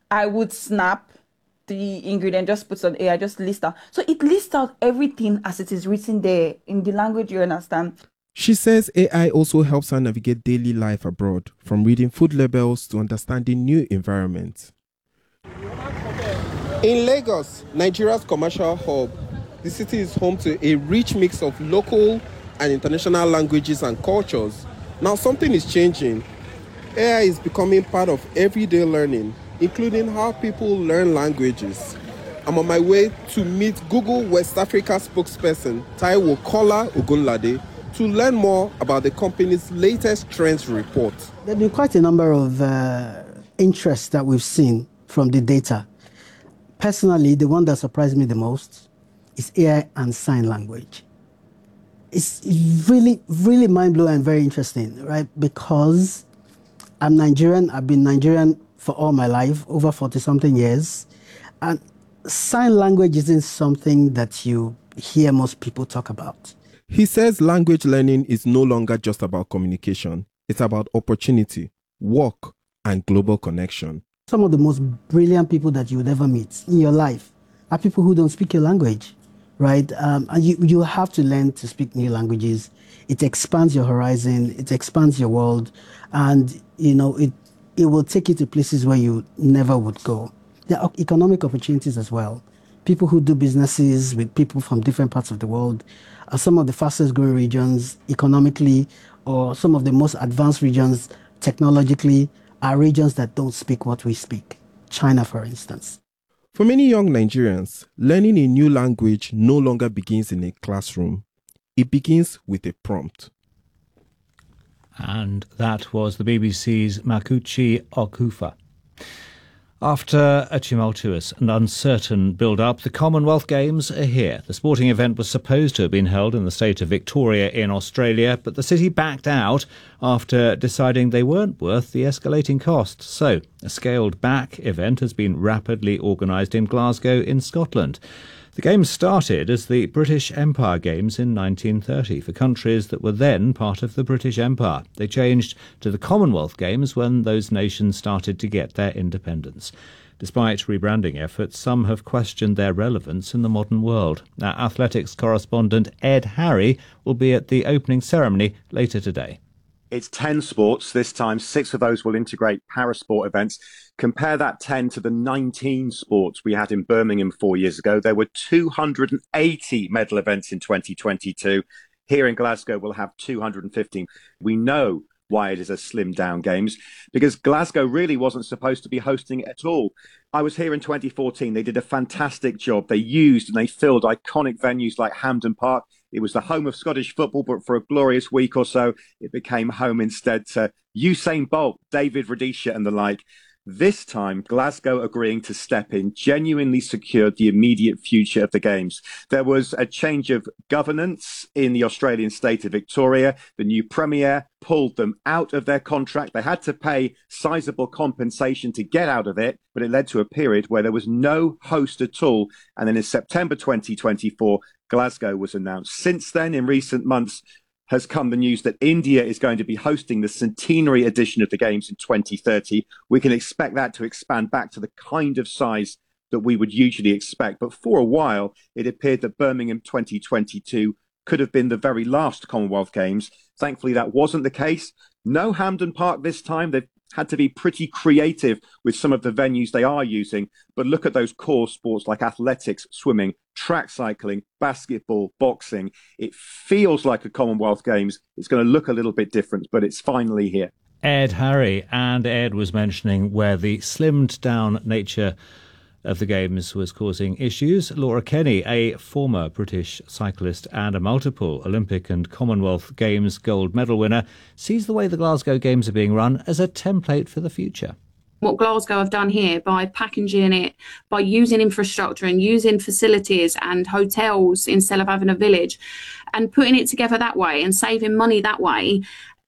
I would snap the ingredient, just put on AI, just list out. So it lists out everything as it is written there in the language you understand. She says AI also helps her navigate daily life abroad, from reading food labels to understanding new environments. In Lagos, Nigeria's commercial hub, the city is home to a rich mix of local and international languages and cultures. Now something is changing. AI is becoming part of everyday learning, including how people learn languages. I'm on my way to meet Google West Africa spokesperson Taiwo Kola Ogunlade to learn more about the company's latest trends report. There have been quite a number of interests that we've seen from the data. Personally, the one that surprised me the most is AI and sign language. It's really, really mind-blowing and very interesting, right? Because I'm Nigerian. I've been Nigerian for all my life, over 40-something years. And sign language isn't something that you hear most people talk about. He says language learning is no longer just about communication. It's about opportunity, work, and global connection. Some of the most brilliant people that you would ever meet in your life are people who don't speak your language, right? And you have to learn to speak new languages. It expands your horizon, it expands your world, and it will take you to places where you never would go. There are economic opportunities as well. People who do businesses with people from different parts of the world are some of the fastest growing regions economically, or some of the most advanced regions technologically are regions that don't speak what we speak. China, for instance. For many young Nigerians, learning a new language no longer begins in a classroom. It begins with a prompt. And that was the BBC's Makuchi Okufa. After a tumultuous and uncertain build-up, the Commonwealth Games are here. The sporting event was supposed to have been held in the state of Victoria in Australia, but the city backed out after deciding they weren't worth the escalating costs. So, a scaled-back event has been rapidly organised in Glasgow in Scotland. The Games started as the British Empire Games in 1930 for countries that were then part of the British Empire. They changed to the Commonwealth Games when those nations started to get their independence. Despite rebranding efforts, some have questioned their relevance in the modern world. Our athletics correspondent Ed Harry will be at the opening ceremony later today. It's 10 sports. This time, 6 of those will integrate parasport events. Compare that 10 to the 19 sports we had in Birmingham 4 years ago. There were 280 medal events in 2022. Here in Glasgow, we'll have 215. We know why it is a slimmed down Games, because Glasgow really wasn't supposed to be hosting it at all. I was here in 2014. They did a fantastic job. They used and they filled iconic venues like Hampden Park. It was the home of Scottish football, but for a glorious week or so, it became home instead to Usain Bolt, David Rudisha and the like. This time, Glasgow agreeing to step in genuinely secured the immediate future of the Games. There was a change of governance in the Australian state of Victoria. The new Premier pulled them out of their contract. They had to pay sizable compensation to get out of it, but it led to a period where there was no host at all. And then in September 2024, Glasgow was announced. Since then, in recent months, has come the news that India is going to be hosting the centenary edition of the Games in 2030. We can expect that to expand back to the kind of size that we would usually expect. But for a while, it appeared that Birmingham 2022 could have been the very last Commonwealth Games. Thankfully, that wasn't the case. No Hampden Park this time. They've had to be pretty creative with some of the venues they are using. But look at those core sports like athletics, swimming, track cycling, basketball, boxing. It feels like a Commonwealth Games. It's going to look a little bit different, but it's finally here. Ed Harry, and Ed was mentioning where the slimmed down nature of the Games was causing issues. Laura Kenny, a former British cyclist and a multiple Olympic and Commonwealth Games gold medal winner, sees the way the Glasgow Games are being run as a template for the future. What Glasgow have done here by packaging it, by using infrastructure and using facilities and hotels instead of having a village, and putting it together that way and saving money that way,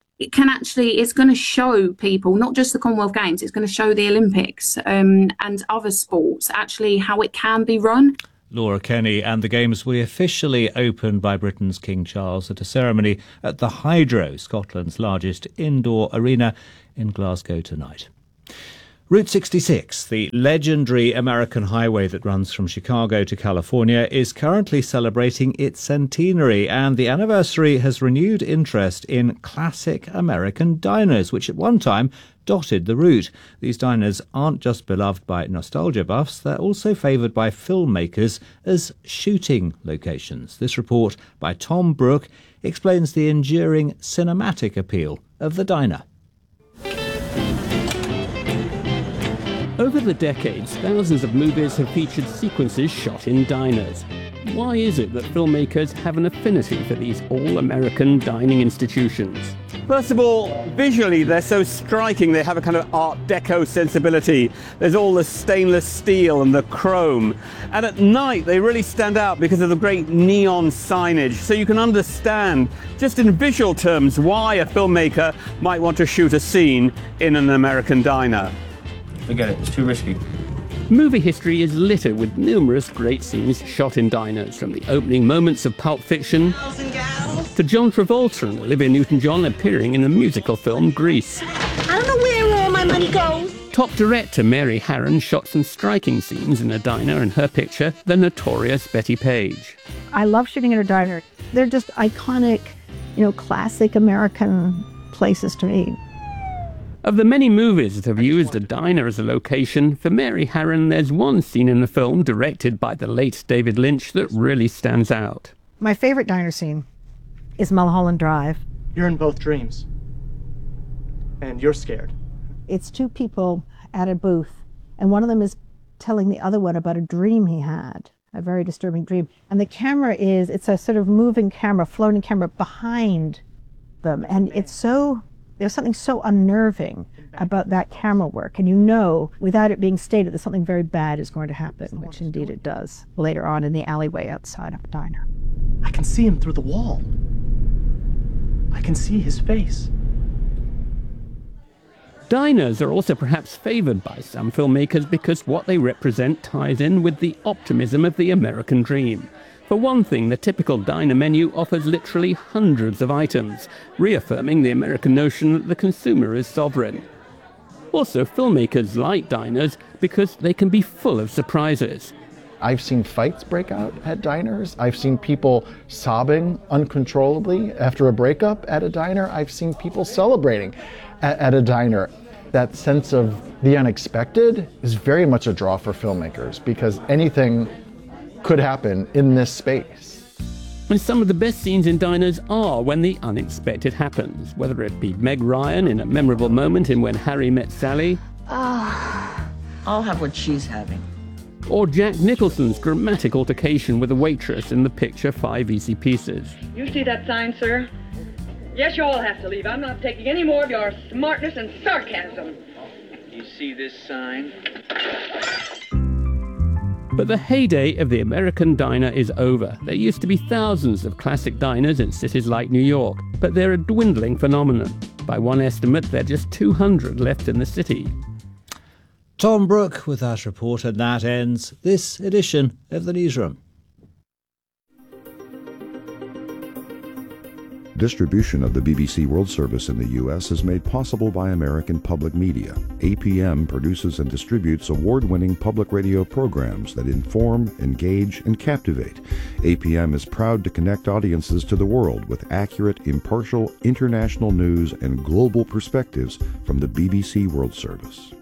it's going to show people, not just the Commonwealth Games, it's going to show the Olympics and other sports actually how it can be run. Laura Kenny, and the Games will be officially opened by Britain's King Charles at a ceremony at the Hydro, Scotland's largest indoor arena in Glasgow tonight. Route 66, the legendary American highway that runs from Chicago to California, is currently celebrating its centenary, and the anniversary has renewed interest in classic American diners, which at one time dotted the route. These diners aren't just beloved by nostalgia buffs, they're also favoured by filmmakers as shooting locations. This report by Tom Brooke explains the enduring cinematic appeal of the diner. Over the decades, thousands of movies have featured sequences shot in diners. Why is it that filmmakers have an affinity for these all-American dining institutions? First of all, visually they're so striking. They have a kind of Art Deco sensibility. There's all the stainless steel and the chrome. And at night they really stand out because of the great neon signage. So you can understand, just in visual terms, why a filmmaker might want to shoot a scene in an American diner. Forget it, it's too risky. Movie history is littered with numerous great scenes shot in diners, from the opening moments of Pulp Fiction to John Travolta and Olivia Newton-John appearing in the musical film Grease. I don't know where all my money goes. Top director Mary Harron shot some striking scenes in a diner, and her picture, the notorious Betty Page. I love shooting in a diner. They're just iconic, classic American places to me. Of the many movies that have used a diner as a location, for Mary Harron, there's one scene in the film, directed by the late David Lynch, that really stands out. My favorite diner scene is Mulholland Drive. You're in both dreams. And you're scared. It's two people at a booth, and one of them is telling the other one about a dream he had, a very disturbing dream. And the camera it's a sort of moving camera, floating camera behind them. And there's something so unnerving about that camera work. And without it being stated, that something very bad is going to happen, which indeed it does, later on in the alleyway outside of the diner. I can see him through the wall. I can see his face. Diners are also perhaps favoured by some filmmakers because what they represent ties in with the optimism of the American dream. For one thing, the typical diner menu offers literally hundreds of items, reaffirming the American notion that the consumer is sovereign. Also, filmmakers like diners because they can be full of surprises. I've seen fights break out at diners. I've seen people sobbing uncontrollably after a breakup at a diner. I've seen people celebrating at a diner. That sense of the unexpected is very much a draw for filmmakers because anything could happen in this space. And some of the best scenes in diners are when the unexpected happens, whether it be Meg Ryan in a memorable moment in When Harry Met Sally. I'll have what she's having. Or Jack Nicholson's dramatic altercation with a waitress in the picture 5 Easy Pieces. You see that sign, sir? Yes, you all have to leave. I'm not taking any more of your smartness and sarcasm. You see this sign? But the heyday of the American diner is over. There used to be thousands of classic diners in cities like New York, but they're a dwindling phenomenon. By one estimate, there are just 200 left in the city. Tom Brooke with that report, and that ends this edition of the Newsroom. Distribution of the BBC World Service in the U.S. is made possible by American Public Media. APM produces and distributes award-winning public radio programs that inform, engage, and captivate. APM is proud to connect audiences to the world with accurate, impartial, international news and global perspectives from the BBC World Service.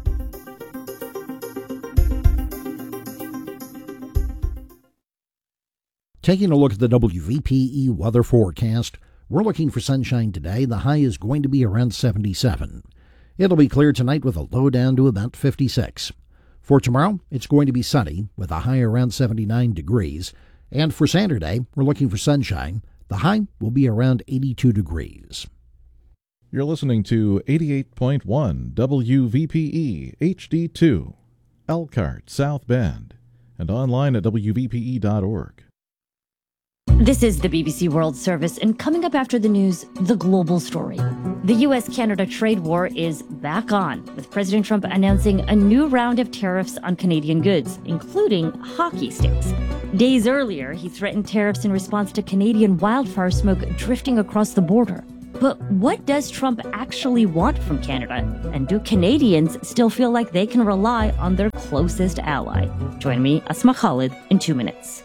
Taking a look at the WVPE weather forecast, we're looking for sunshine today. The high is going to be around 77. It'll be clear tonight with a low down to about 56. For tomorrow, it's going to be sunny with a high around 79 degrees. And for Saturday, we're looking for sunshine. The high will be around 82 degrees. You're listening to 88.1 WVPE HD2, Elkhart, South Bend, and online at WVPE.org. This is the BBC World Service, and coming up after the news, the global story. The U.S.-Canada trade war is back on, with President Trump announcing a new round of tariffs on Canadian goods, including hockey sticks. Days earlier, he threatened tariffs in response to Canadian wildfire smoke drifting across the border. But what does Trump actually want from Canada? And do Canadians still feel like they can rely on their closest ally? Join me, Asma Khalid, in 2 minutes.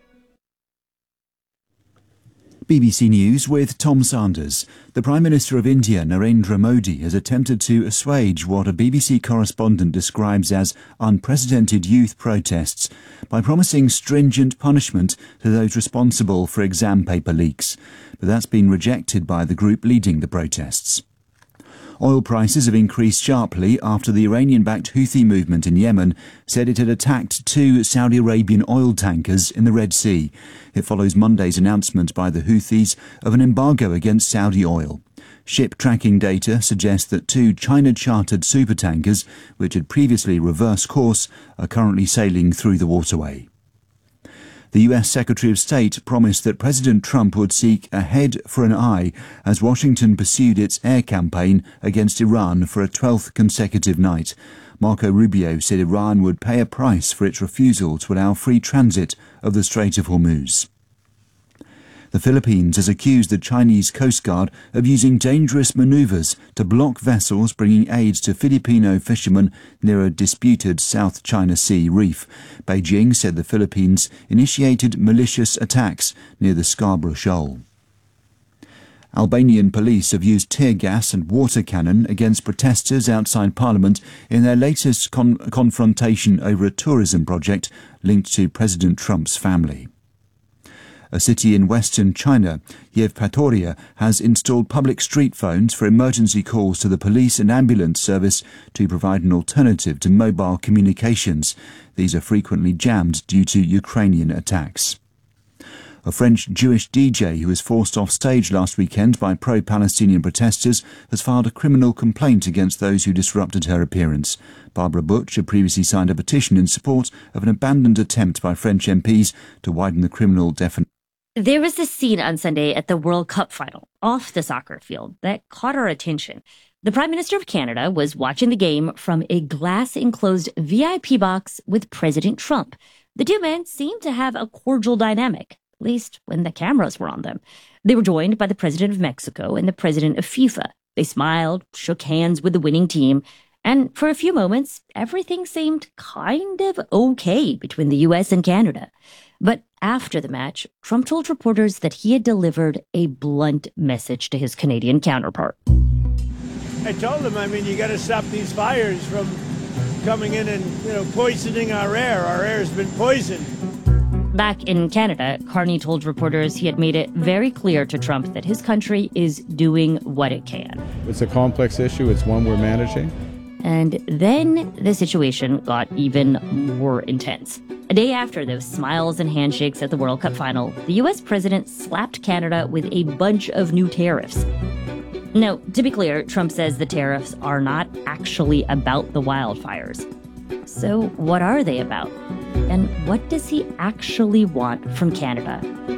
BBC News with Tom Sanders. The Prime Minister of India, Narendra Modi, has attempted to assuage what a BBC correspondent describes as unprecedented youth protests by promising stringent punishment to those responsible for exam paper leaks. But that's been rejected by the group leading the protests. Oil prices have increased sharply after the Iranian-backed Houthi movement in Yemen said it had attacked 2 Saudi Arabian oil tankers in the Red Sea. It follows Monday's announcement by the Houthis of an embargo against Saudi oil. Ship tracking data suggests that 2 China-chartered supertankers, which had previously reversed course, are currently sailing through the waterway. The US Secretary of State promised that President Trump would seek a head for an eye as Washington pursued its air campaign against Iran for a 12th consecutive night. Marco Rubio said Iran would pay a price for its refusal to allow free transit of the Strait of Hormuz. The Philippines has accused the Chinese Coast Guard of using dangerous maneuvers to block vessels bringing aid to Filipino fishermen near a disputed South China Sea reef. Beijing said the Philippines initiated malicious attacks near the Scarborough Shoal. Albanian police have used tear gas and water cannon against protesters outside Parliament in their latest confrontation over a tourism project linked to President Trump's family. A city in western China, Yevpatoria, has installed public street phones for emergency calls to the police and ambulance service to provide an alternative to mobile communications. These are frequently jammed due to Ukrainian attacks. A French Jewish DJ who was forced off stage last weekend by pro-Palestinian protesters has filed a criminal complaint against those who disrupted her appearance. Barbara Butch had previously signed a petition in support of an abandoned attempt by French MPs to widen the criminal definition. There was this scene on Sunday at the World Cup final off the soccer field that caught our attention. The Prime Minister of Canada was watching the game from a glass-enclosed VIP box with President Trump. The two men seemed to have a cordial dynamic, at least when the cameras were on them. They were joined by the President of Mexico and the President of FIFA. They smiled, shook hands with the winning team, and for a few moments, everything seemed kind of okay between the U.S. and Canada. But after the match, Trump told reporters that he had delivered a blunt message to his Canadian counterpart. I told him, you got to stop these fires from coming in and, poisoning our air. Our air has been poisoned. Back in Canada, Carney told reporters he had made it very clear to Trump that his country is doing what it can. It's a complex issue. It's one we're managing. And then the situation got even more intense. A day after those smiles and handshakes at the World Cup final, the U.S. president slapped Canada with a bunch of new tariffs. Now, to be clear, Trump says the tariffs are not actually about the wildfires. So what are they about? And what does he actually want from Canada?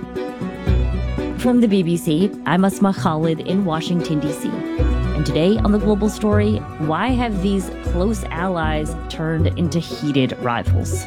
From the BBC, I'm Asma Khalid in Washington, D.C. And today on The Global Story, why have these close allies turned into heated rivals?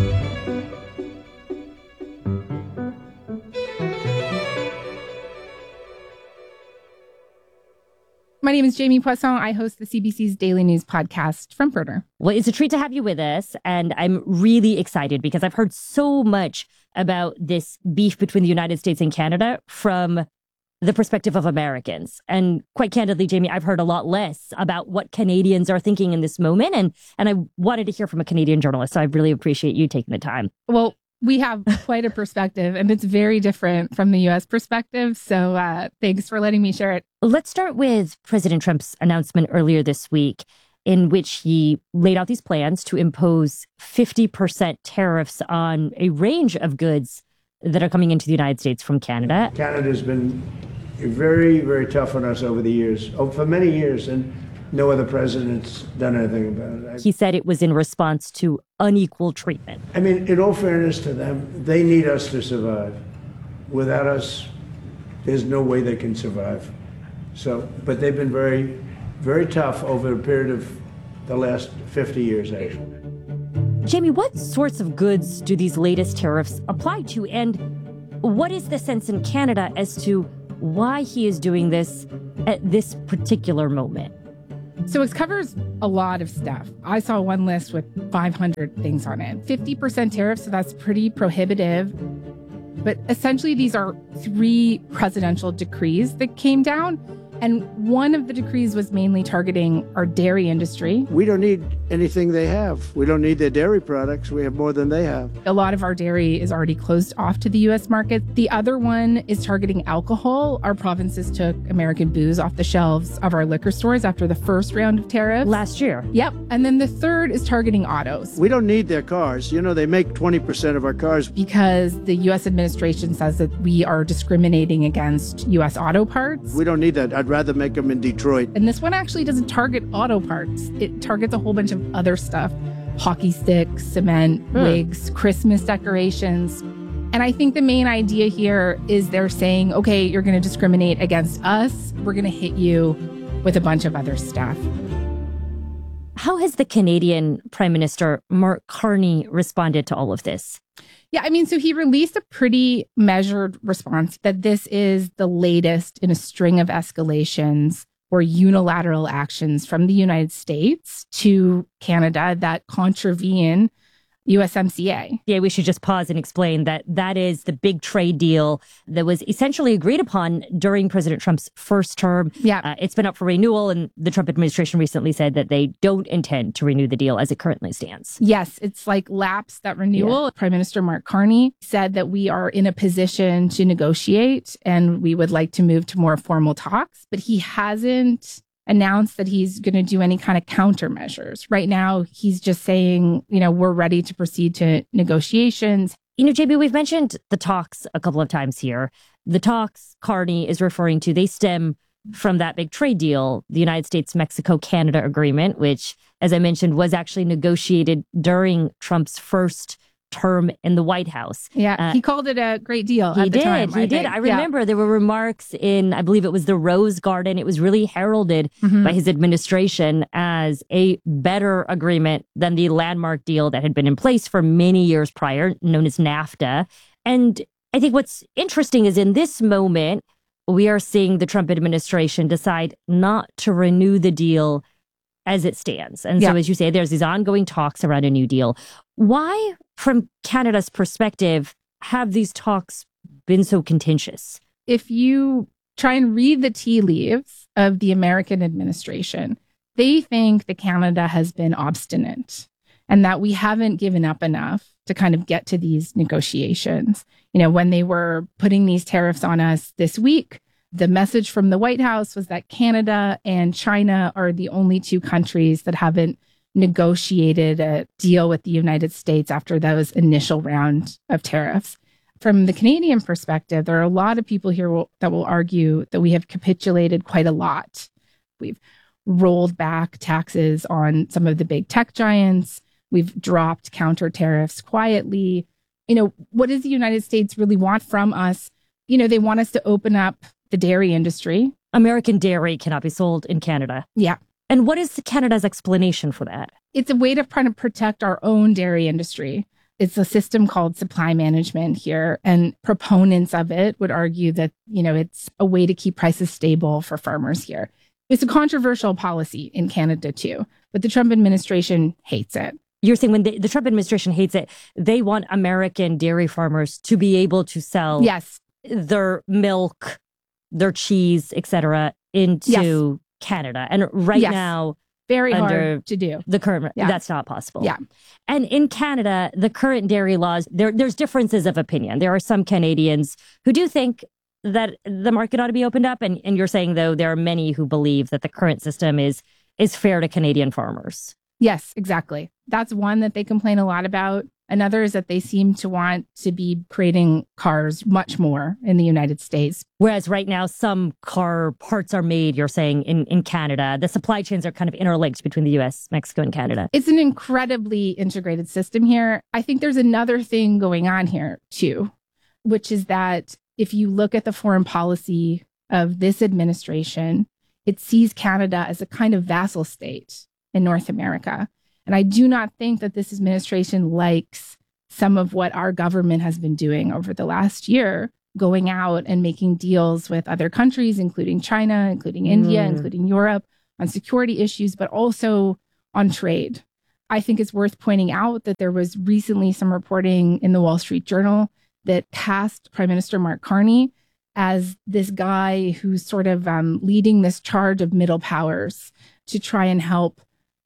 My name is Jamie Poisson. I host the CBC's Daily News podcast, Frankfurter. Well, it's a treat to have you with us, and I'm really excited because I've heard so much about this beef between the United States and Canada from the perspective of Americans. And quite candidly, Jamie, I've heard a lot less about what Canadians are thinking in this moment, and I wanted to hear from a Canadian journalist, so I really appreciate you taking the time. Well, we have quite a perspective, and it's very different from the U.S. perspective. So thanks for letting me share it. Let's start with President Trump's announcement earlier this week, in which he laid out these plans to impose 50% tariffs on a range of goods that are coming into the United States from Canada. Canada's been very, very tough on us over the years, for many years, and no other president's done anything about it. He said it was in response to unequal treatment. In all fairness to them, they need us to survive. Without us, there's no way they can survive. But they've been very, very tough over a period of the last 50 years, actually. Jamie, what sorts of goods do these latest tariffs apply to? And what is the sense in Canada as to why he is doing this at this particular moment? So it covers a lot of stuff. I saw one list with 500 things on it. 50% tariffs, so that's pretty prohibitive. But essentially, these are 3 presidential decrees that came down. And one of the decrees was mainly targeting our dairy industry. We don't need anything they have. We don't need their dairy products. We have more than they have. A lot of our dairy is already closed off to the U.S. market. The other one is targeting alcohol. Our provinces took American booze off the shelves of our liquor stores after the first round of tariffs. Last year. Yep. And then the third is targeting autos. We don't need their cars. You know, they make 20% of our cars. Because the U.S. administration says that we are discriminating against U.S. auto parts. We don't need that. I'd rather make them in Detroit. And this one actually doesn't target auto parts. It targets a whole bunch of other stuff. Hockey sticks, cement, wigs, Christmas decorations. And I think the main idea here is they're saying, okay, you're going to discriminate against us. We're going to hit you with a bunch of other stuff. How has the Canadian Prime Minister, Mark Carney, responded to all of this? Yeah, I mean, so he released a pretty measured response that this is the latest in a string of escalations or unilateral actions from the United States to Canada that contravene USMCA. Yeah, we should just pause and explain that that is the big trade deal that was essentially agreed upon during President Trump's first term. Yeah. It's been up for renewal, and the Trump administration recently said that they don't intend to renew the deal as it currently stands. Yes, it's like lapsed that renewal. Yeah. Prime Minister Mark Carney said that we are in a position to negotiate and we would like to move to more formal talks, but he hasn't announced that he's going to do any kind of countermeasures. Right now, he's just saying, you know, we're ready to proceed to negotiations. You know, JB, we've mentioned the talks a couple of times here. The talks Carney is referring to, they stem from that big trade deal, the United States-Mexico-Canada agreement, which, as I mentioned, was actually negotiated during Trump's first term in the White House. Yeah, he called it a great deal at the time. He did. I remember there were remarks in, I believe it was the Rose Garden. It was really heralded by his administration as a better agreement than the landmark deal that had been in place for many years prior, known as NAFTA. And I think what's interesting is in this moment, we are seeing the Trump administration decide not to renew the deal as it stands. And so, as you say, there's these ongoing talks around a new deal. Why, from Canada's perspective, have these talks been so contentious? If you try and read the tea leaves of the American administration, they think that Canada has been obstinate and that we haven't given up enough to kind of get to these negotiations. You know, when they were putting these tariffs on us this week, the message from the White House was that Canada and China are the only two countries that haven't negotiated a deal with the United States after those initial round of tariffs. From the Canadian perspective, there are a lot of people here that will argue that we have capitulated quite a lot. We've rolled back taxes on some of the big tech giants. We've dropped counter tariffs quietly. You know, what does the United States really want from us? You know, they want us to open up the dairy industry. American dairy cannot be sold in Canada. Yeah. And what is Canada's explanation for that? It's a way to try to protect our own dairy industry. It's a system called supply management here. And proponents of it would argue that, you know, it's a way to keep prices stable for farmers here. It's a controversial policy in Canada, too. But the Trump administration hates it. You're saying when the Trump administration hates it, they want American dairy farmers to be able to sell their milk, their cheese, etc., into Canada. And right now, very under hard to do. The current, that's not possible. Yeah. And in Canada, the current dairy laws, there's differences of opinion. There are some Canadians who do think that the market ought to be opened up. And you're saying, though, there are many who believe that the current system is fair to Canadian farmers. Yes, exactly. That's one that they complain a lot about. Another is that they seem to want to be creating cars much more in the United States. Whereas right now, some car parts are made, you're saying, in Canada. The supply chains are kind of interlinked between the U.S., Mexico, and Canada. It's an incredibly integrated system here. I think there's another thing going on here, too, which is that if you look at the foreign policy of this administration, it sees Canada as a kind of vassal state in North America. And I do not think that this administration likes some of what our government has been doing over the last year going out and making deals with other countries, including China, including India, including Europe, on security issues, but also on trade. I think it's worth pointing out that there was recently some reporting in the Wall Street Journal that cast Prime Minister Mark Carney as this guy who's sort of leading this charge of middle powers to try and help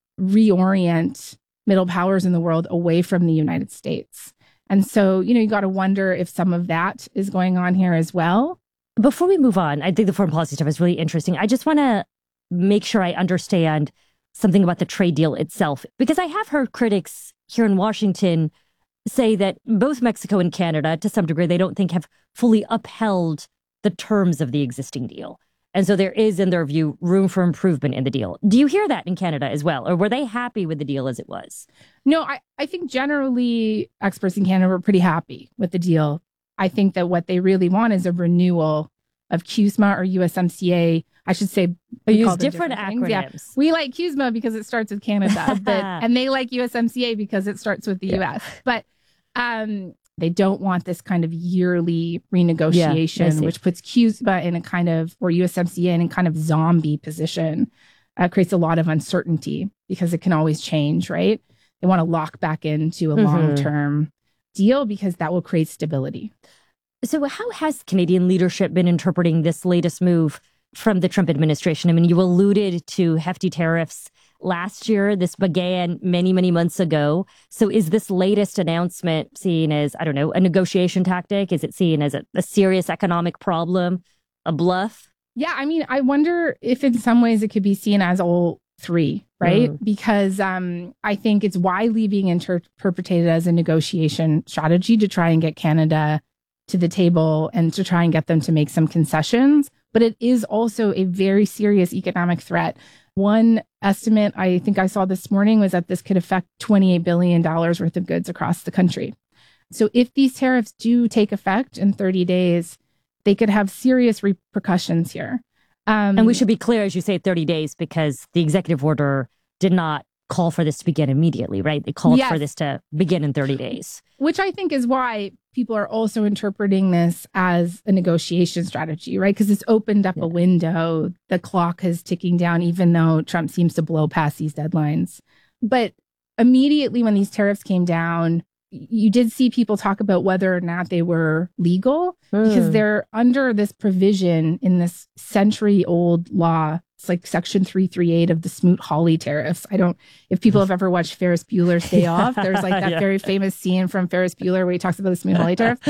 reorient middle powers in the world away from the United States. And so, you got to wonder if some of that is going on here as well. Before we move on, I think the foreign policy stuff is really interesting. I just want to make sure I understand something about the trade deal itself, because I have heard critics here in Washington say that both Mexico and Canada, to some degree, they don't think have fully upheld the terms of the existing deal. And so there is, in their view, room for improvement in the deal. Do you hear that in Canada as well? Or were they happy with the deal as it was? No, I think generally experts in Canada were pretty happy with the deal. I think that what they really want is a renewal of CUSMA or USMCA. I should say we use different acronyms. Yeah. We like CUSMA because it starts with Canada, and they like USMCA because it starts with the US. But they don't want this kind of yearly renegotiation, which puts CUSMA in a kind of, or USMCA in a kind of zombie position. Creates a lot of uncertainty because it can always change, right? They want to lock back into a long-term deal because that will create stability. So how has Canadian leadership been interpreting this latest move from the Trump administration? I mean, you alluded to hefty tariffs last year. This began many, many months ago. So is this latest announcement seen as, I don't know, a negotiation tactic? Is it seen as a serious economic problem, a bluff? Yeah, I mean, I wonder if in some ways it could be seen as all three, right? Because I think it's widely being interpreted as a negotiation strategy to try and get Canada to the table and to try and get them to make some concessions. But it is also a very serious economic threat. One estimate I think I saw this morning was that this could affect $28 billion worth of goods across the country. So if these tariffs do take effect in 30 days, they could have serious repercussions here. And we should be clear, as you say, 30 days, because the executive order did not call for this to begin immediately, right? They called for this to begin in 30 days. Which I think is why people are also interpreting this as a negotiation strategy, right? Because it's opened up a window. The clock is ticking down, even though Trump seems to blow past these deadlines. But immediately when these tariffs came down, you did see people talk about whether or not they were legal because they're under this provision in this century-old law. It's like Section 338 of the Smoot-Hawley tariffs. If people have ever watched Ferris Bueller's Day Off, there's like that very famous scene from Ferris Bueller where he talks about the Smoot-Hawley tariff.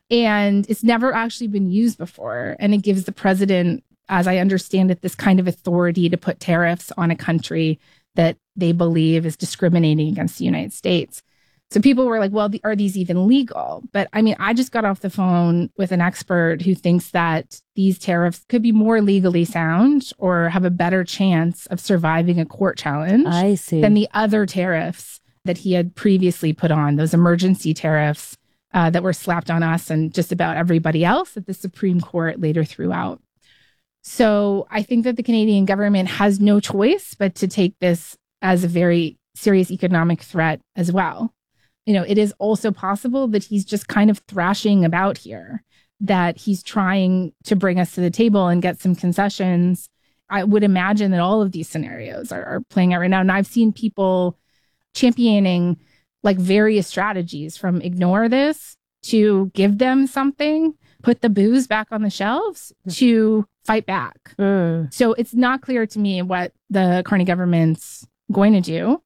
And it's never actually been used before. And it gives the president, as I understand it, this kind of authority to put tariffs on a country that they believe is discriminating against the United States. So people were like, well, are these even legal? But I mean, I just got off the phone with an expert who thinks that these tariffs could be more legally sound or have a better chance of surviving a court challenge than the other tariffs that he had previously put on, those emergency tariffs that were slapped on us and just about everybody else that the Supreme Court later threw out. So I think that the Canadian government has no choice but to take this as a very serious economic threat as well. It is also possible that he's just kind of thrashing about here, that he's trying to bring us to the table and get some concessions. I would imagine that all of these scenarios are playing out right now. And I've seen people championing like various strategies from ignore this to give them something, put the booze back on the shelves to fight back. So it's not clear to me what the Carney government's going to do.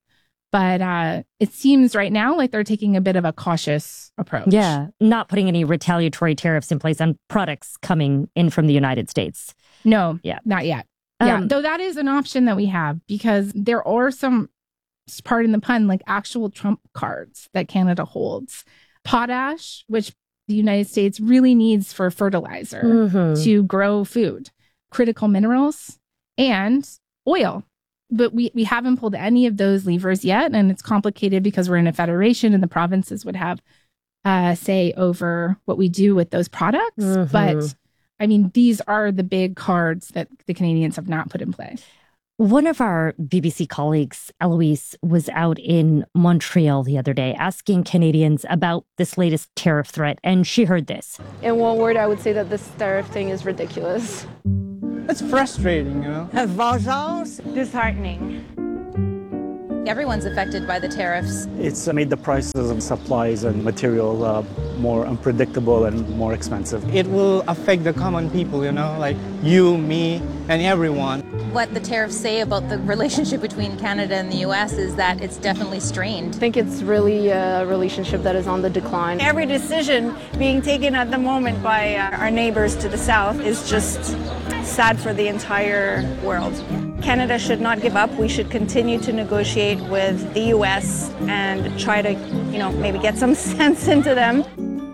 But it seems right now like they're taking a bit of a cautious approach. Yeah, not putting any retaliatory tariffs in place on products coming in from the United States. No, not yet. Though that is an option that we have because there are some, pardon the pun, like actual Trump cards that Canada holds. Potash, which the United States really needs for fertilizer to grow food, critical minerals, and oil. But we haven't pulled any of those levers yet. And it's complicated because we're in a federation and the provinces would have say over what we do with those products. But I mean, these are the big cards that the Canadians have not put in play. One of our BBC colleagues, Eloise, was out in Montreal the other day asking Canadians about this latest tariff threat, and she heard this. In one word, I would say that this tariff thing is ridiculous. It's frustrating, you know? Vengeance, disheartening. Everyone's affected by the tariffs. It's made the prices of supplies and material more unpredictable and more expensive. It will affect the common people, you know, like you, me, and everyone. What the tariffs say about the relationship between Canada and the U.S. is that it's definitely strained. I think it's really a relationship that is on the decline. Every decision being taken at the moment by our neighbors to the south is just sad for the entire world. Canada should not give up. We should continue to negotiate with the U.S. and try to, maybe get some sense into them.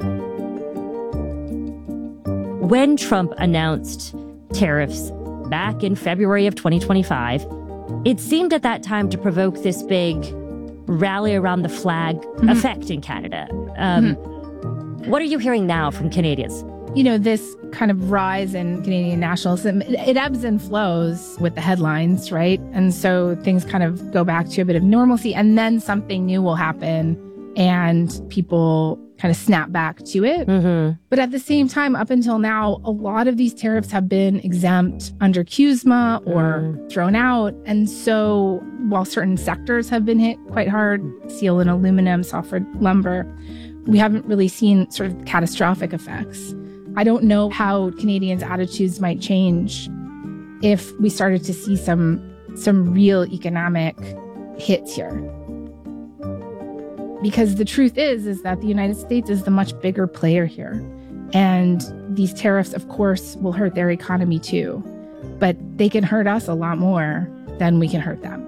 When Trump announced tariffs back in February of 2025, it seemed at that time to provoke this big rally around the flag effect in Canada. What are you hearing now from Canadians? This kind of rise in Canadian nationalism, it ebbs and flows with the headlines, right? And so things kind of go back to a bit of normalcy, and then something new will happen and people kind of snap back to it. But at the same time, up until now, a lot of these tariffs have been exempt under CUSMA or thrown out. And so while certain sectors have been hit quite hard, steel and aluminum, softwood lumber, we haven't really seen sort of catastrophic effects. I don't know how Canadians' attitudes might change if we started to see some real economic hits here. Because the truth is that the United States is the much bigger player here. And these tariffs, of course, will hurt their economy too. But they can hurt us a lot more than we can hurt them.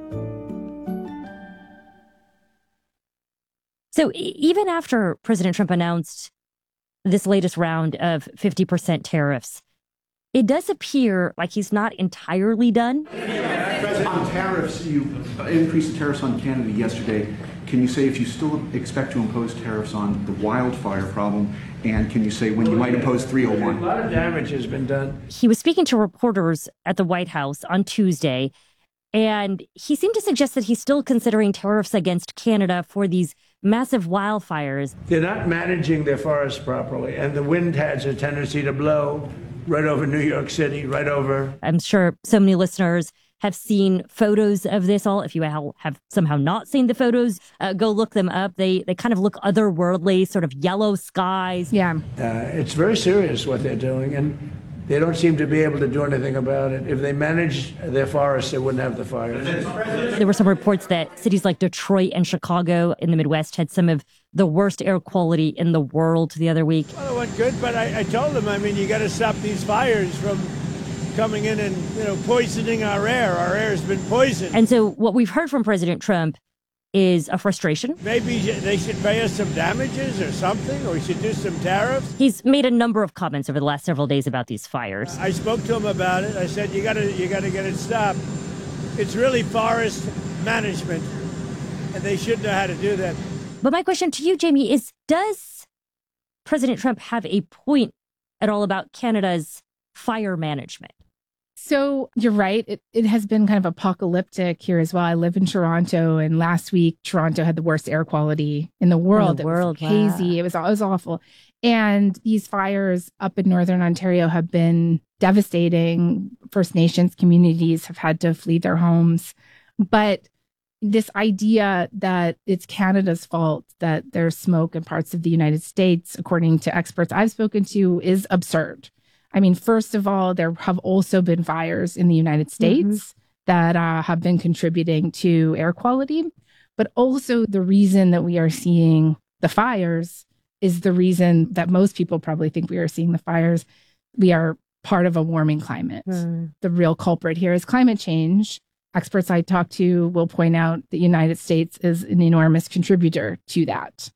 So even after President Trump announced this latest round of 50% tariffs, it does appear like he's not entirely done. On tariffs, you increased the tariffs on Canada yesterday. Can you say if you still expect to impose tariffs on the wildfire problem? And can you say when you might impose 301? A lot of damage has been done. He was speaking to reporters at the White House on Tuesday, and he seemed to suggest that he's still considering tariffs against Canada for these massive wildfires. They're not managing their forests properly, and the wind has a tendency to blow right over New York City, right over. I'm sure so many listeners have seen photos of this all. If you have somehow not seen the photos, go look them up. They kind of look otherworldly, sort of yellow skies. Yeah. It's very serious what they're doing, and they don't seem to be able to do anything about it. If they managed their forests, they wouldn't have the fires. There were some reports that cities like Detroit and Chicago in the Midwest had some of the worst air quality in the world the other week. Well, it went good, but I told them, you got to stop these fires from coming in and, poisoning our air. Our air has been poisoned. And so what we've heard from President Trump is a frustration. Maybe they should pay us some damages or something, or we should do some tariffs. He's made a number of comments over the last several days about these fires. I spoke to him about it. I said, you got to get it stopped. It's really forest management, and they should know how to do that. But my question to you, Jamie, is does President Trump have a point at all about Canada's fire management? So you're right. It has been kind of apocalyptic here as well. I live in Toronto, and last week Toronto had the worst air quality in the world. It was hazy. Wow. It was awful. And these fires up in Northern Ontario have been devastating. First Nations communities have had to flee their homes. But this idea that it's Canada's fault that there's smoke in parts of the United States, according to experts I've spoken to, is absurd. First of all, there have also been fires in the United States that have been contributing to air quality. But also the reason that we are seeing the fires is the reason that most people probably think we are seeing the fires. We are part of a warming climate. The real culprit here is climate change. Experts I talk to will point out the United States is an enormous contributor to that.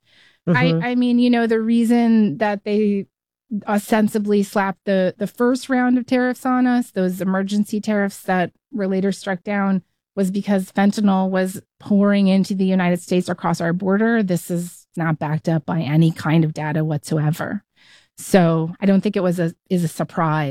The reason that they ostensibly slapped the first round of tariffs on us, those emergency tariffs that were later struck down, was because fentanyl was pouring into the United States across our border. This is not backed up by any kind of data whatsoever. So I don't think it is a surprise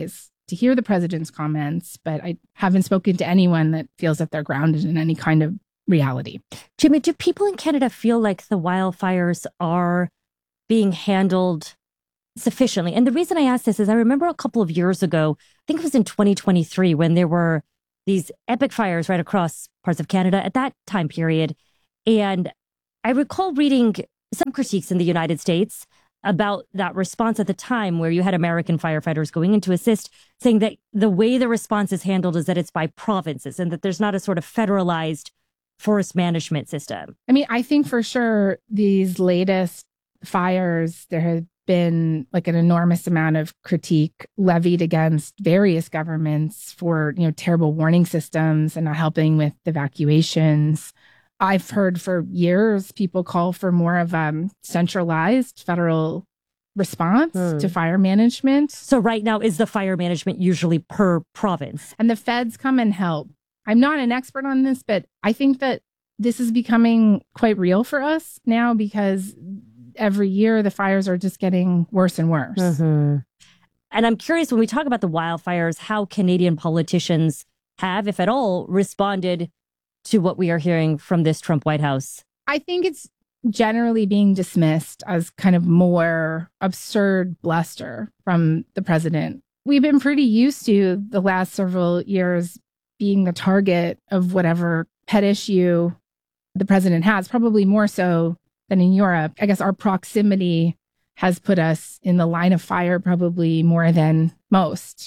to hear the president's comments, but I haven't spoken to anyone that feels that they're grounded in any kind of reality. Jimmy, do people in Canada feel like the wildfires are being handled sufficiently? And the reason I ask this is I remember a couple of years ago, I think it was in 2023, when there were these epic fires right across parts of Canada at that time period. And I recall reading some critiques in the United States about that response at the time, where you had American firefighters going in to assist, saying that the way the response is handled is that it's by provinces and that there's not a sort of federalized forest management system. I mean, I think for sure these latest fires, there has been like an enormous amount of critique levied against various governments for, terrible warning systems and not helping with evacuations. I've heard for years people call for more of a centralized federal response to fire management. So right now, is the fire management usually per province? And the feds come and help. I'm not an expert on this, but I think that this is becoming quite real for us now, because every year the fires are just getting worse and worse. Mm-hmm. And I'm curious, when we talk about the wildfires, how Canadian politicians have, if at all, responded to what we are hearing from this Trump White House. I think it's generally being dismissed as kind of more absurd bluster from the president. We've been pretty used to the last several years being the target of whatever pet issue the president has, probably more so than in Europe. I guess our proximity has put us in the line of fire probably more than most.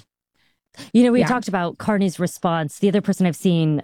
We talked about Carney's response. The other person I've seen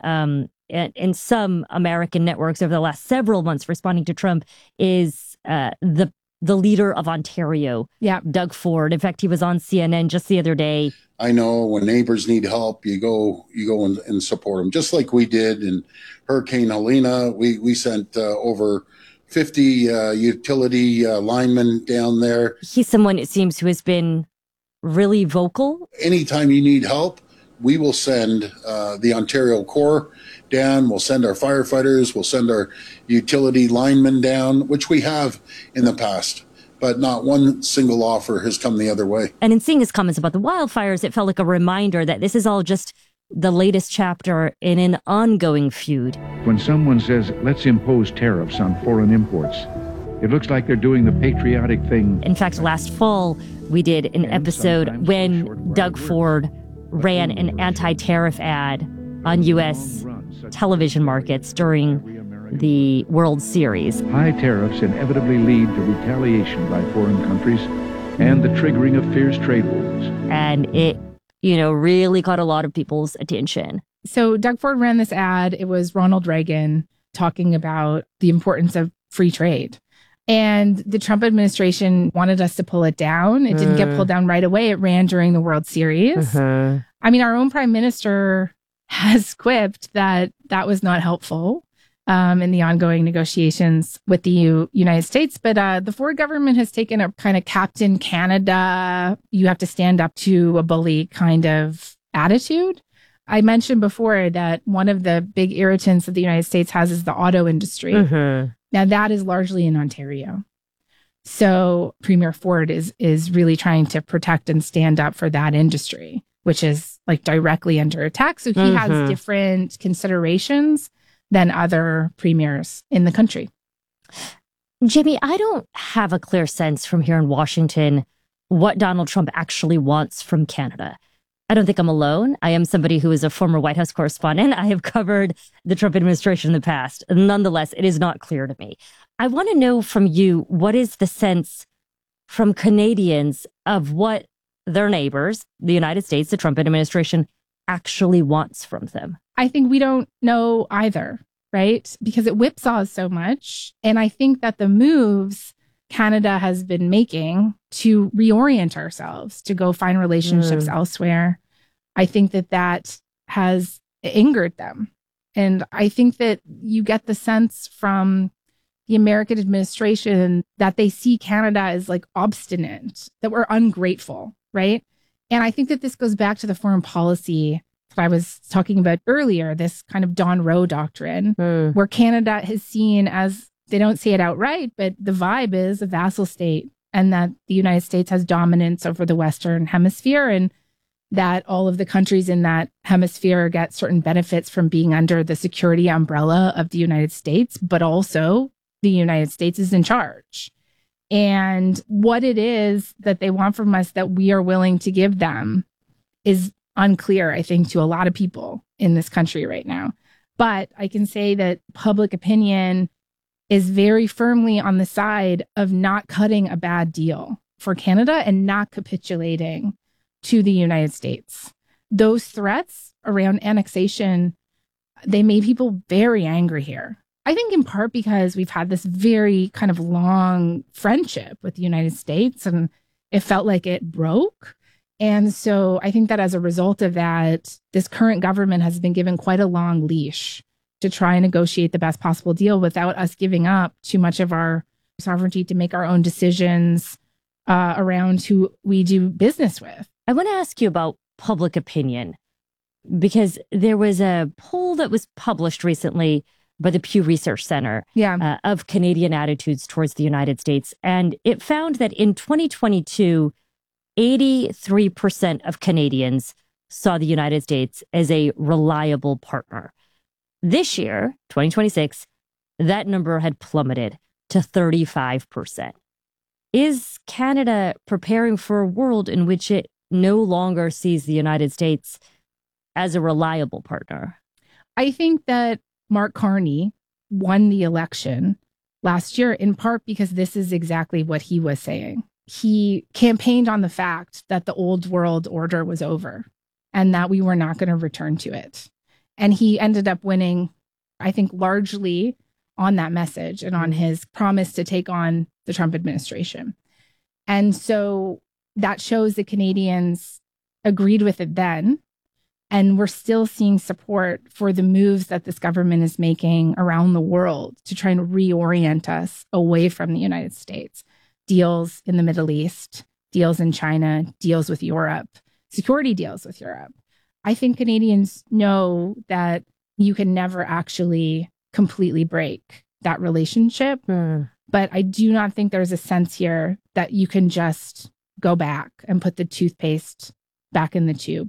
in some American networks over the last several months responding to Trump is the leader of Ontario, Doug Ford. In fact, he was on CNN just the other day. I know when neighbors need help, you go and support them, just like we did in Hurricane Helena. We sent over 50 utility linemen down there. He's someone, it seems, who has been really vocal. Anytime you need help, we will send the Ontario Corps down. We'll send our firefighters. We'll send our utility linemen down, which we have in the past. But not one single offer has come the other way. And in seeing his comments about the wildfires, it felt like a reminder that this is all just the latest chapter in an ongoing feud. When someone says, let's impose tariffs on foreign imports, it looks like they're doing the patriotic thing. In fact, last fall, we did an episode when Doug Ford ran an anti-tariff ad on U.S. television markets during the World Series. High tariffs inevitably lead to retaliation by foreign countries and the triggering of fierce trade wars. And it, really caught a lot of people's attention. So Doug Ford ran this ad. It was Ronald Reagan talking about the importance of free trade. And the Trump administration wanted us to pull it down. It didn't get pulled down right away. It ran during the World Series. I mean, our own prime minister has quipped that was not helpful in the ongoing negotiations with the United States. But the Ford government has taken a kind of Captain Canada, you have to stand up to a bully kind of attitude. I mentioned before that one of the big irritants that the United States has is the auto industry. Now, that is largely in Ontario. So Premier Ford is really trying to protect and stand up for that industry, which is like directly under attack. So he has different considerations than other premiers in the country. Jamie, I don't have a clear sense from here in Washington what Donald Trump actually wants from Canada. I don't think I'm alone. I am somebody who is a former White House correspondent. I have covered the Trump administration in the past. Nonetheless, it is not clear to me. I want to know from you, what is the sense from Canadians of what their neighbors, the United States, the Trump administration, actually wants from them? I think we don't know either, right? Because it whipsaws so much. And I think that the moves Canada has been making to reorient ourselves, to go find relationships elsewhere, I think that has angered them. And I think that you get the sense from the American administration that they see Canada as like obstinate, that we're ungrateful, right? And I think that this goes back to the foreign policy that I was talking about earlier, this kind of Don Rowe doctrine, where Canada is seen as, they don't say it outright, but the vibe is a vassal state, and that the United States has dominance over the Western Hemisphere. And that all of the countries in that hemisphere get certain benefits from being under the security umbrella of the United States, but also the United States is in charge. And what it is that they want from us that we are willing to give them is unclear, I think, to a lot of people in this country right now. But I can say that public opinion is very firmly on the side of not cutting a bad deal for Canada and not capitulating to the United States. Those threats around annexation, they made people very angry here. I think in part because we've had this very kind of long friendship with the United States and it felt like it broke. And so I think that as a result of that, this current government has been given quite a long leash to try and negotiate the best possible deal without us giving up too much of our sovereignty to make our own decisions around who we do business with. I want to ask you about public opinion, because there was a poll that was published recently by the Pew Research Center of Canadian attitudes towards the United States. And it found that in 2022, 83% of Canadians saw the United States as a reliable partner. This year, 2026, that number had plummeted to 35%. Is Canada preparing for a world in which it no longer sees the United States as a reliable partner? I think that Mark Carney won the election last year in part because this is exactly what he was saying. He campaigned on the fact that the old world order was over and that we were not going to return to it. And he ended up winning, I think, largely on that message and on his promise to take on the Trump administration. And so that shows the Canadians agreed with it then. And we're still seeing support for the moves that this government is making around the world to try and reorient us away from the United States. Deals in the Middle East, deals in China, deals with Europe, security deals with Europe. I think Canadians know that you can never actually completely break that relationship. But I do not think there's a sense here that you can just go back and put the toothpaste back in the tube.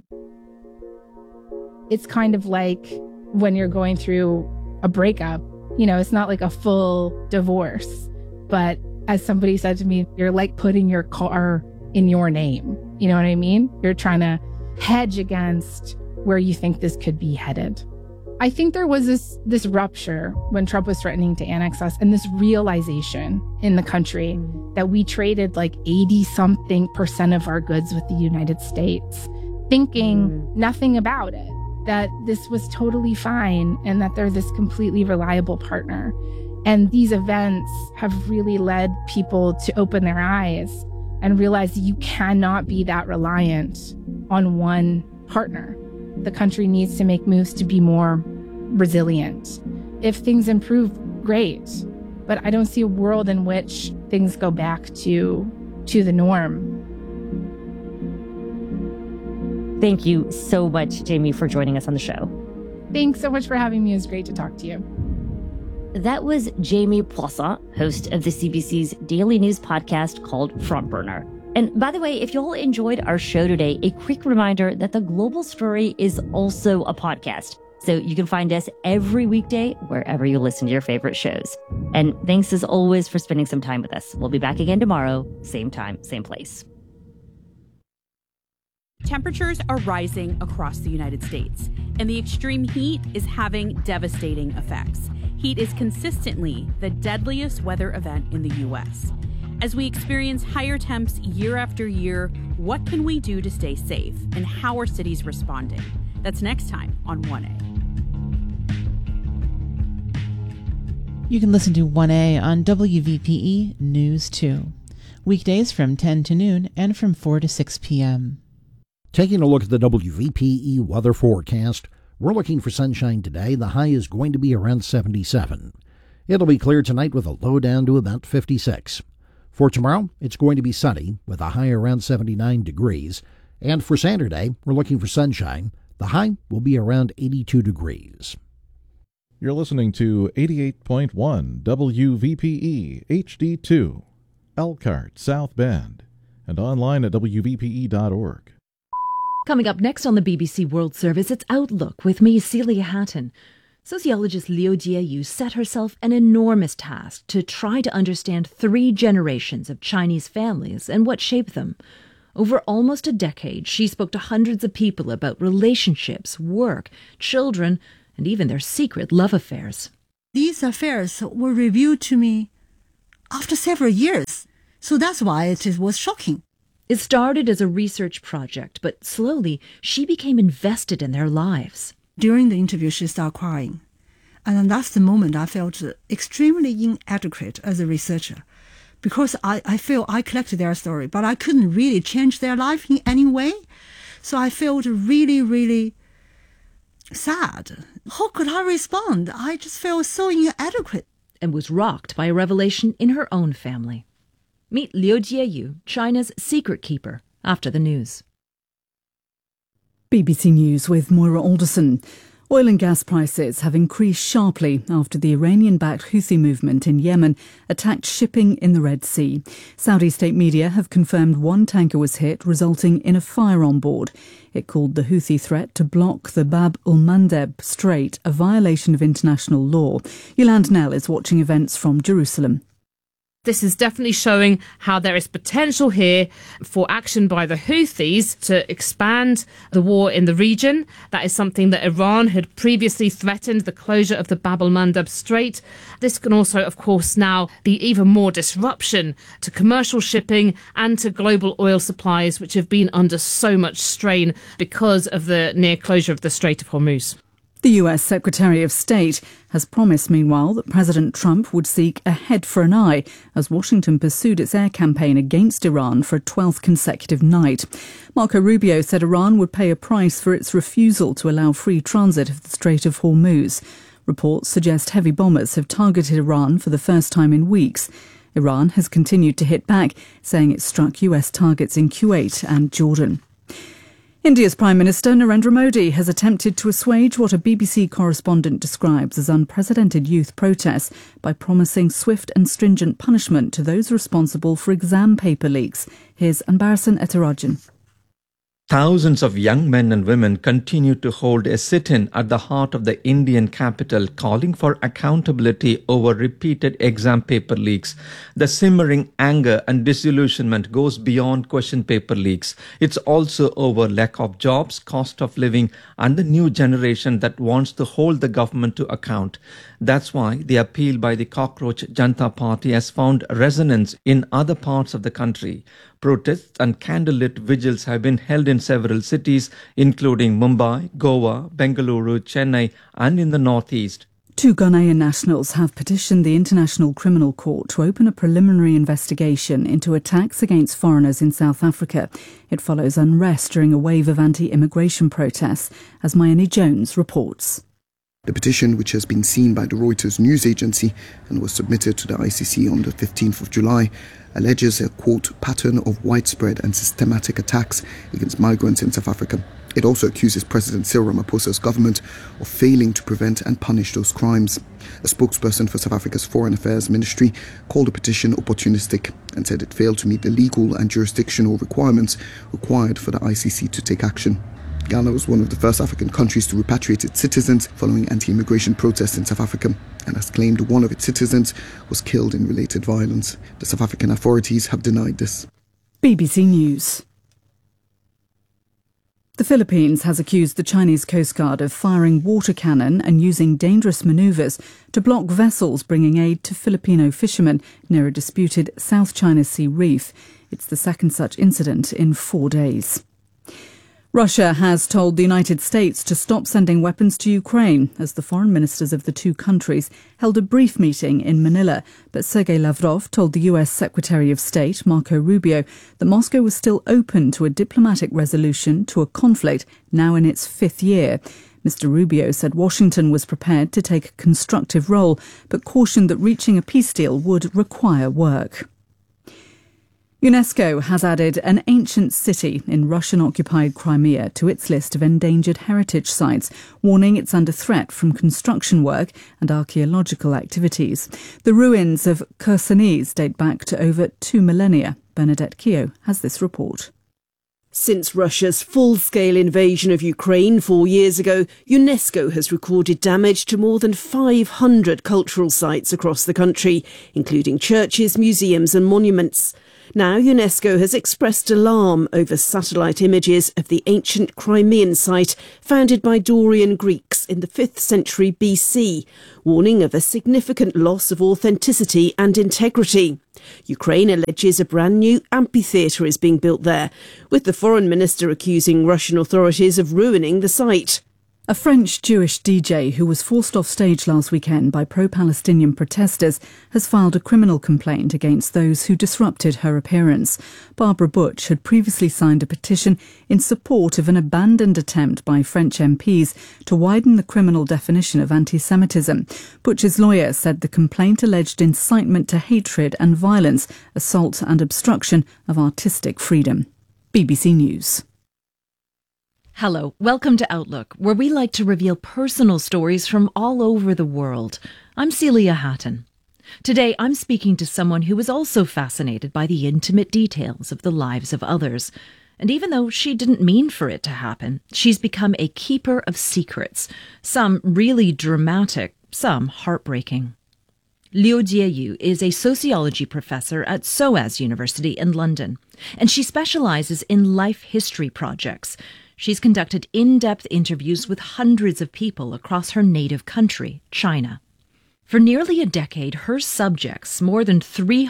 It's kind of like when you're going through a breakup, you know, it's not like a full divorce, but as somebody said to me, you're like putting your car in your name. You know what I mean? You're trying to hedge against where you think this could be headed. I think there was this rupture when Trump was threatening to annex us and this realization in the country that we traded like 80-something% of our goods with the United States, thinking nothing about it, that this was totally fine and that they're this completely reliable partner. And these events have really led people to open their eyes and realize that you cannot be that reliant on one partner. The country needs to make moves to be more resilient. If things improve, great. But I don't see a world in which things go back to the norm. Thank you so much, Jamie, for joining us on the show. Thanks so much for having me. It was great to talk to you. That was Jamie Poisson, host of the CBC's daily news podcast called Front Burner. And by the way, if you all enjoyed our show today, a quick reminder that The Global Story is also a podcast. So you can find us every weekday wherever you listen to your favorite shows. And thanks as always for spending some time with us. We'll be back again tomorrow, same time, same place. Temperatures are rising across the United States, and the extreme heat is having devastating effects. Heat is consistently the deadliest weather event in the U.S. As we experience higher temps year after year, what can we do to stay safe, and how are cities responding? That's next time on 1A. You can listen to 1A on WVPE News 2, weekdays from 10 to noon and from 4 to 6 p.m. Taking a look at the WVPE weather forecast, we're looking for sunshine today. The high is going to be around 77. It'll be clear tonight with a low down to about 56. For tomorrow, it's going to be sunny with a high around 79 degrees. And for Saturday, we're looking for sunshine. The high will be around 82 degrees. You're listening to 88.1 WVPE HD2, Elkhart, South Bend, and online at WVPE.org. Coming up next on the BBC World Service, it's Outlook with me, Celia Hatton. Sociologist Liu Jieyu set herself an enormous task to try to understand 3 generations of Chinese families and what shaped them. Over almost a decade, she spoke to hundreds of people about relationships, work, children, and even their secret love affairs. These affairs were revealed to me after several years, so that's why it was shocking. It started as a research project, but slowly she became invested in their lives. During the interview, she started crying, and that's the moment I felt extremely inadequate as a researcher, because I feel I collected their story, but I couldn't really change their life in any way. So I felt really, really sad. How could I respond? I just felt so inadequate. And was rocked by a revelation in her own family. Meet Liu Jieyu, China's secret keeper, after the news. BBC News with Moira Alderson. Oil and gas prices have increased sharply after the Iranian-backed Houthi movement in Yemen attacked shipping in the Red Sea. Saudi state media have confirmed 1 tanker was hit, resulting in a fire on board. It called the Houthi threat to block the Bab el-Mandeb Strait a violation of international law. Yolande Nell is watching events from Jerusalem. This is definitely showing how there is potential here for action by the Houthis to expand the war in the region. That is something that Iran had previously threatened, the closure of the Bab el-Mandeb Strait. This can also, of course, now be even more disruption to commercial shipping and to global oil supplies, which have been under so much strain because of the near closure of the Strait of Hormuz. The US Secretary of State has promised, meanwhile, that President Trump would seek a head for an eye as Washington pursued its air campaign against Iran for a 12th consecutive night. Marco Rubio said Iran would pay a price for its refusal to allow free transit of the Strait of Hormuz. Reports suggest heavy bombers have targeted Iran for the first time in weeks. Iran has continued to hit back, saying it struck US targets in Kuwait and Jordan. India's Prime Minister Narendra Modi has attempted to assuage what a BBC correspondent describes as unprecedented youth protests by promising swift and stringent punishment to those responsible for exam paper leaks. Here's Anbarasan Ethirajan. Thousands of young men and women continue to hold a sit-in at the heart of the Indian capital, calling for accountability over repeated exam paper leaks. The simmering anger and disillusionment goes beyond question paper leaks. It's also over lack of jobs, cost of living, and the new generation that wants to hold the government to account. That's why the appeal by the Cockroach Janata Party has found resonance in other parts of the country. Protests and candlelit vigils have been held in several cities, including Mumbai, Goa, Bengaluru, Chennai, and in the northeast. 2 Ghanaian nationals have petitioned the International Criminal Court to open a preliminary investigation into attacks against foreigners in South Africa. It follows unrest during a wave of anti-immigration protests, as Mayani Jones reports. The petition, which has been seen by the Reuters news agency and was submitted to the ICC on the 15th of July, alleges a, quote, pattern of widespread and systematic attacks against migrants in South Africa. It also accuses President Cyril Ramaphosa's government of failing to prevent and punish those crimes. A spokesperson for South Africa's Foreign Affairs Ministry called the petition opportunistic and said it failed to meet the legal and jurisdictional requirements required for the ICC to take action. Ghana was one of the first African countries to repatriate its citizens following anti-immigration protests in South Africa and has claimed one of its citizens was killed in related violence. The South African authorities have denied this. BBC News. The Philippines has accused the Chinese Coast Guard of firing water cannon and using dangerous manoeuvres to block vessels bringing aid to Filipino fishermen near a disputed South China Sea reef. It's the second such incident in 4 days. Russia has told the United States to stop sending weapons to Ukraine as the foreign ministers of the 2 countries held a brief meeting in Manila. But Sergei Lavrov told the US Secretary of State, Marco Rubio, that Moscow was still open to a diplomatic resolution to a conflict now in its 5th year. Mr. Rubio said Washington was prepared to take a constructive role, but cautioned that reaching a peace deal would require work. UNESCO has added an ancient city in Russian-occupied Crimea to its list of endangered heritage sites, warning it's under threat from construction work and archaeological activities. The ruins of Khersonis date back to over 2 millennia. Bernadette Keogh has this report. Since Russia's full-scale invasion of Ukraine 4 years ago, UNESCO has recorded damage to more than 500 cultural sites across the country, including churches, museums and monuments. Now UNESCO has expressed alarm over satellite images of the ancient Crimean site founded by Dorian Greeks in the 5th century BC, warning of a significant loss of authenticity and integrity. Ukraine alleges a brand new amphitheatre is being built there, with the foreign minister accusing Russian authorities of ruining the site. A French Jewish DJ who was forced off stage last weekend by pro-Palestinian protesters has filed a criminal complaint against those who disrupted her appearance. Barbara Butch had previously signed a petition in support of an abandoned attempt by French MPs to widen the criminal definition of anti-Semitism. Butch's lawyer said the complaint alleged incitement to hatred and violence, assault and obstruction of artistic freedom. BBC News. Hello, welcome to Outlook, where we like to reveal personal stories from all over the world. I'm Celia Hatton. Today, I'm speaking to someone who is also fascinated by the intimate details of the lives of others. And even though she didn't mean for it to happen, she's become a keeper of secrets, some really dramatic, some heartbreaking. Liu Jieyu is a sociology professor at SOAS University in London, and she specialises in life history projects. She's conducted in-depth interviews with hundreds of people across her native country, China. For nearly a decade, her subjects, more than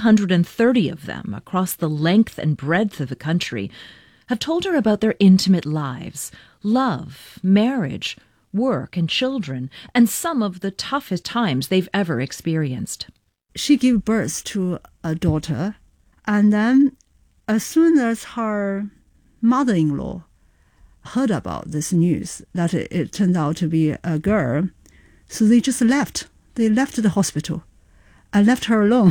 330 of them across the length and breadth of the country, have told her about their intimate lives, love, marriage, work and children, and some of the toughest times they've ever experienced. She gave birth to a daughter, and then as soon as her mother-in-law heard about this news, that it turned out to be a girl, so they just left. They left the hospital and left her alone.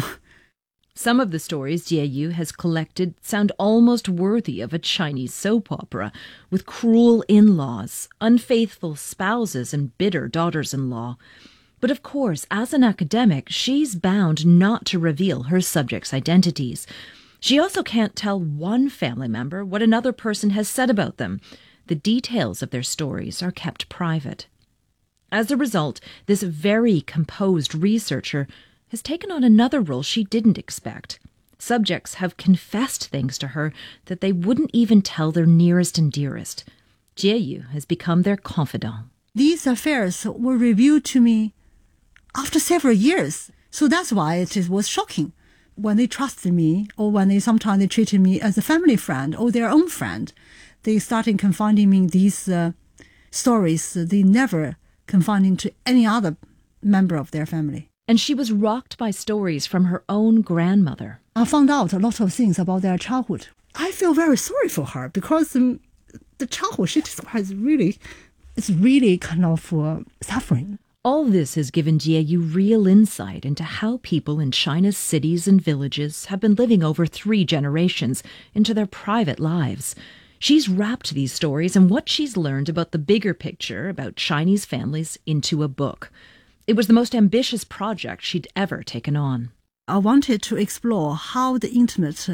Some of the stories Jieyu has collected sound almost worthy of a Chinese soap opera, with cruel in-laws, unfaithful spouses and bitter daughters-in-law. But of course, as an academic, she's bound not to reveal her subjects' identities. She also can't tell one family member what another person has said about them. The details of their stories are kept private. As a result, this very composed researcher has taken on another role she didn't expect. Subjects have confessed things to her that they wouldn't even tell their nearest and dearest. Jieyu has become their confidant. These affairs were revealed to me after several years, so that's why it was shocking. When they trusted me, or when sometimes they treated me as a family friend or their own friend, they started confiding me these stories they never confided to any other member of their family. And she was rocked by stories from her own grandmother. I found out a lot of things about their childhood. I feel very sorry for her because the childhood she describes it's really kind of suffering. All this has given Jieyu real insight into how people in China's cities and villages have been living over 3 generations into their private lives. She's wrapped these stories and what she's learned about the bigger picture about Chinese families into a book. It was the most ambitious project she'd ever taken on. I wanted to explore how the intimate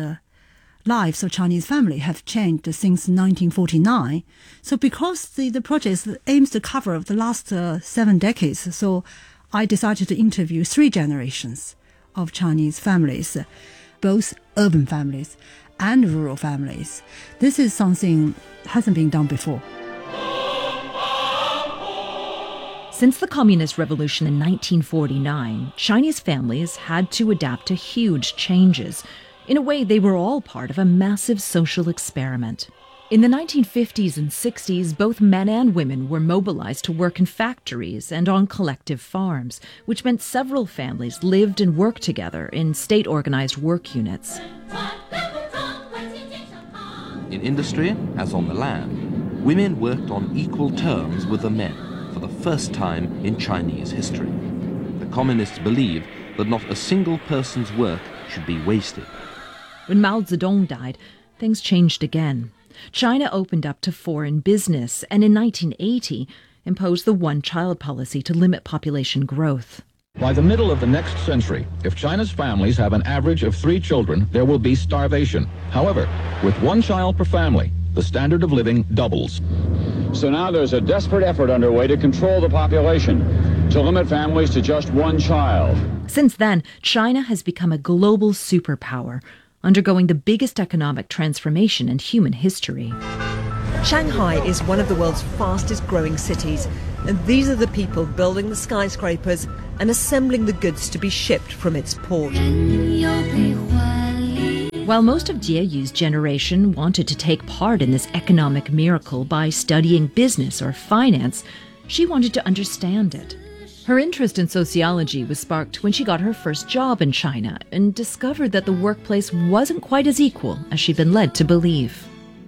lives of Chinese family have changed since 1949. So because the project aims to cover the last 7 decades, so I decided to interview 3 generations of Chinese families, both urban families and rural families. This is something that hasn't been done before. Since the Communist Revolution in 1949, Chinese families had to adapt to huge changes. In a way, they were all part of a massive social experiment. In the 1950s and 60s, both men and women were mobilized to work in factories and on collective farms, which meant several families lived and worked together in state-organized work units. In industry, as on the land, women worked on equal terms with the men for the first time in Chinese history. The communists believed that not a single person's work should be wasted. When Mao Zedong died, things changed again. China opened up to foreign business and in 1980 imposed the one-child policy to limit population growth. By the middle of the next century, if China's families have an average of 3 children, there will be starvation. However, with 1 child per family, the standard of living doubles. So now there's a desperate effort underway to control the population, to limit families to just one child. Since then, China has become a global superpower, undergoing the biggest economic transformation in human history. Shanghai is one of the world's fastest growing cities, and these are the people building the skyscrapers and assembling the goods to be shipped from its port. While most of Jie Yu's generation wanted to take part in this economic miracle by studying business or finance, she wanted to understand it. Her interest in sociology was sparked when she got her first job in China and discovered that the workplace wasn't quite as equal as she'd been led to believe.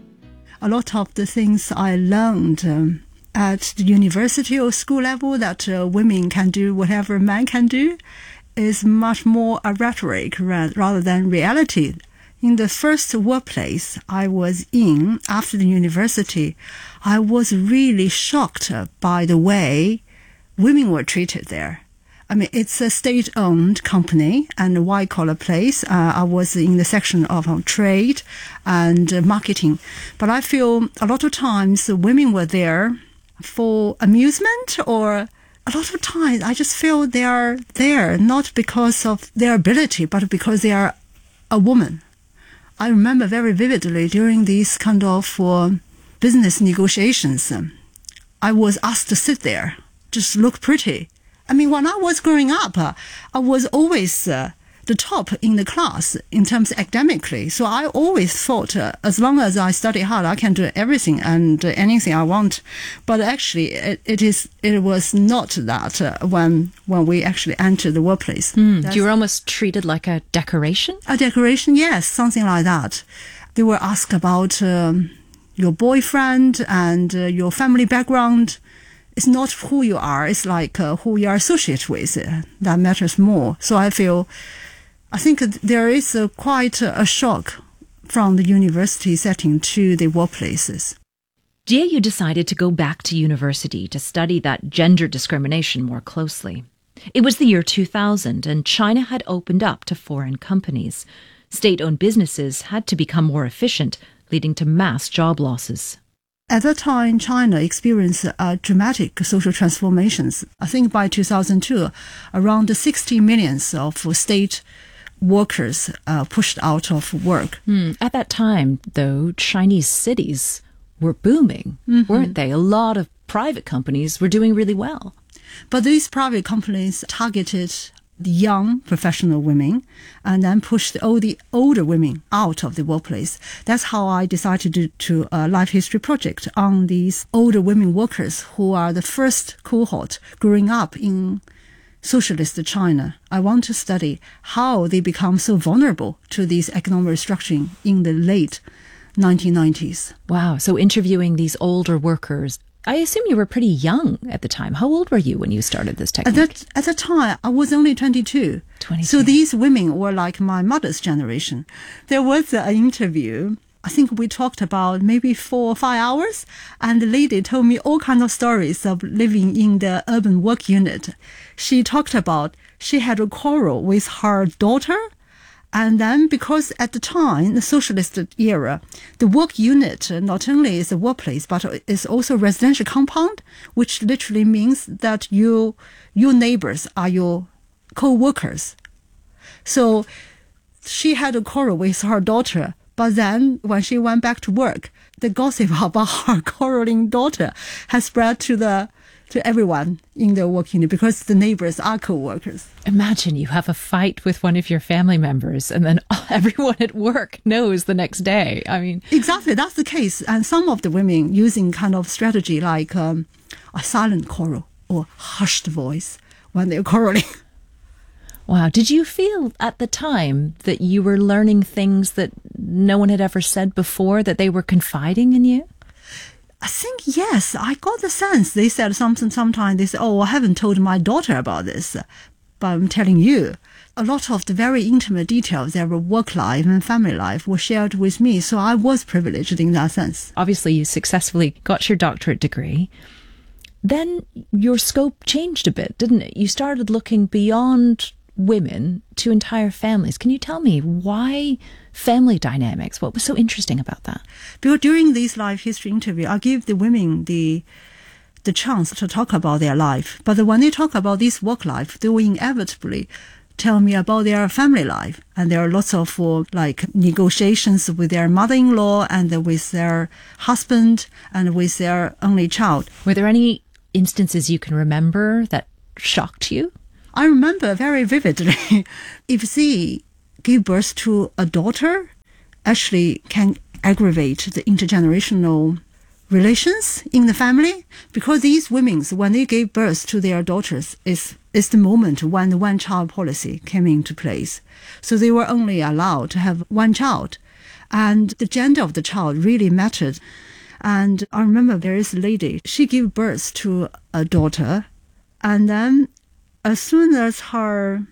A lot of the things I learned at the university or school level, that women can do whatever men can do, is much more a rhetoric rather than reality. In the first workplace I was in after the university, I was really shocked by the way women were treated there. I mean, it's a state-owned company and a white-collar place. I was in the section of trade and marketing. But I feel a lot of times women were there for amusement, or a lot of times I just feel they are there not because of their ability, but because they are a woman. I remember very vividly during these kind of business negotiations, I was asked to sit there, just look pretty. I mean, when I was growing up, I was always the top in the class in terms academically. So I always thought as long as I study hard, I can do everything and anything I want. But actually, it was not that when we actually entered the workplace. You were almost treated like a decoration? A decoration, yes, something like that. They were asked about your boyfriend and your family background. It's not who you are, it's like who you are associated with. That matters more. So I think there is quite a shock from the university setting to the workplaces. Jie Yu decided to go back to university to study that gender discrimination more closely. It was the year 2000 and China had opened up to foreign companies. State-owned businesses had to become more efficient, leading to mass job losses. At that time, China experienced dramatic social transformations. I think by 2002, around 60 million of state workers pushed out of work. At that time, though, Chinese cities were booming, weren't they? A lot of private companies were doing really well. But these private companies targeted the young professional women and then pushed all the older women out of the workplace. That's how I decided to do a life history project on these older women workers who are the first cohort growing up in socialist China. I want to study how they become so vulnerable to this economic restructuring in the late 1990s. Wow. So interviewing these older workers, I assume you were pretty young at the time. How old were you when you started this technique? At that time, I was only 22. So these women were like my mother's generation. There was an interview. I think we talked about maybe 4 or 5 hours, and the lady told me all kinds of stories of living in the urban work unit. She talked about she had a quarrel with her daughter, and then because at the time, the socialist era, the work unit not only is a workplace, but is also a residential compound, which literally means that your neighbors are your co-workers. So she had a quarrel with her daughter, but then when she went back to work, the gossip about her quarreling daughter has spread to everyone in the work unit because the neighbors are co-workers. Imagine you have a fight with one of your family members and then everyone at work knows the next day. I mean, exactly, that's the case. And some of the women using kind of strategy like a silent quarrel or hushed voice when they're quarreling. Wow. Did you feel at the time that you were learning things that no one had ever said before, that they were confiding in you? I think, yes, I got the sense. They said sometimes they said, I haven't told my daughter about this, but I'm telling you. A lot of the very intimate details, their work life and family life, were shared with me. So I was privileged in that sense. Obviously, you successfully got your doctorate degree. Then your scope changed a bit, didn't it? You started looking beyond women to entire families. Can you tell me why family dynamics? What was so interesting about that? Because during this life history interview, I give the women the chance to talk about their life. But when they talk about this work life, they will inevitably tell me about their family life. And there are lots of negotiations with their mother-in-law and with their husband and with their only child. Were there any instances you can remember that shocked you? I remember very vividly. If they give birth to a daughter, actually can aggravate the intergenerational relations in the family, because these women, when they gave birth to their daughters, is the moment when the one-child policy came into place. So they were only allowed to have one child, and the gender of the child really mattered. And I remember there is a lady, she gave birth to a daughter, and then as soon as her